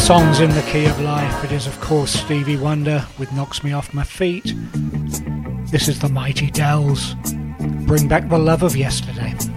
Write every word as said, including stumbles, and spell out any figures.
Songs in the Key of Life. It is, of course, Stevie Wonder with Knocks Me Off My Feet. This is the Mighty Dells. Bring Back the Love of Yesterday.